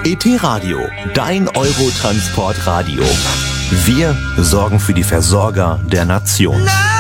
ET Radio, dein Eurotransportradio. Wir sorgen für die Versorger der Nation.